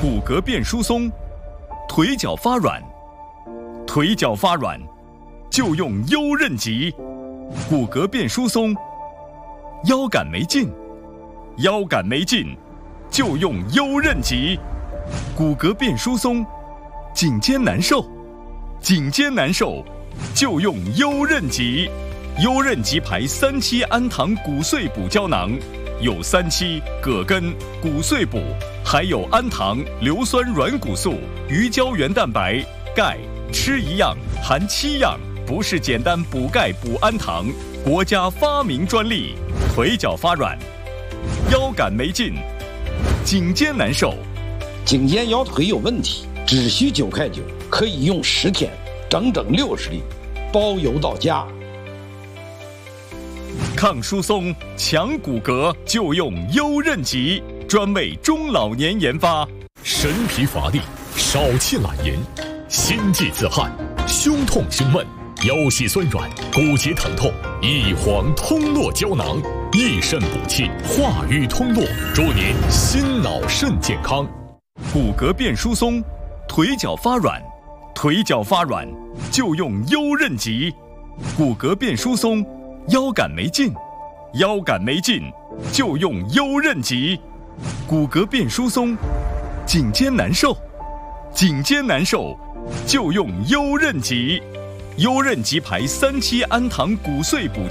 骨骼变疏松，腿脚发软，腿脚发软就用优韧极；骨骼变疏松，腰杆没劲，腰杆没劲就用优韧极；骨骼变疏松，颈肩难受，颈肩难受就用优韧极。优韧极牌3期氨糖骨碎补胶囊，有3期、葛根、骨碎补，还有氨糖、硫酸软骨素、鱼胶原蛋白、钙，吃一样含7样，不是简单补钙补氨糖，国家发明专利。腿脚发软，腰杆没劲，颈肩难受， 颈肩腰腿有问题，只需9块9，可以用10天，整整60粒，包邮到家。 抗疏松、强骨骼就用优韧极，专为中老年研发。 神疲乏力、少气懒言、心悸自汗、胸痛胸闷、腰膝酸软、骨节疼痛，益黄通络胶囊，益肾补气，化瘀通络，祝您心脑肾健康。 骨骼变疏松，腿脚发软，腿脚发软就用优韧极；骨骼变疏松，腰杆没劲，腰杆没劲就用优韧极；骨骼变疏松，颈肩难受，颈肩难受就用优韧极。优韧极牌3期氨糖骨碎补